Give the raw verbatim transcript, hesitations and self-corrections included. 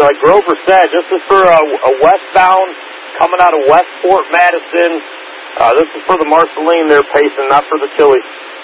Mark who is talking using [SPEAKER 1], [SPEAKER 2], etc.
[SPEAKER 1] like Grover said, this is for a, a westbound coming out of Westport, Madison. Uh, this is for the Marceline they're pacing, not for the Tilly.